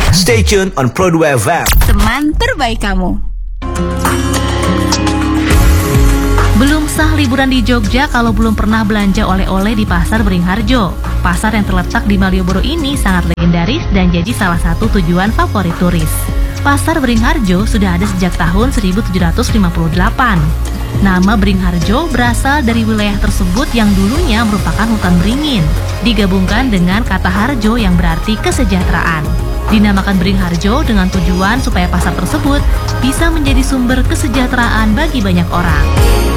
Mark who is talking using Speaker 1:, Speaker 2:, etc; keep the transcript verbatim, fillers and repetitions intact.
Speaker 1: Stay tuned on Pro dua F M.
Speaker 2: Teman terbaik kamu.
Speaker 3: Belum sah liburan di Jogja kalau belum pernah belanja oleh-oleh di Pasar Beringharjo. Pasar yang terletak di Malioboro ini sangat legendaris dan jadi salah satu tujuan favorit turis. Pasar Beringharjo sudah ada sejak tahun seribu tujuh ratus lima puluh delapan. Nama Beringharjo berasal dari wilayah tersebut yang dulunya merupakan hutan beringin, digabungkan dengan kata harjo yang berarti kesejahteraan. Dinamakan Beringharjo dengan tujuan supaya pasar tersebut bisa menjadi sumber kesejahteraan bagi banyak orang.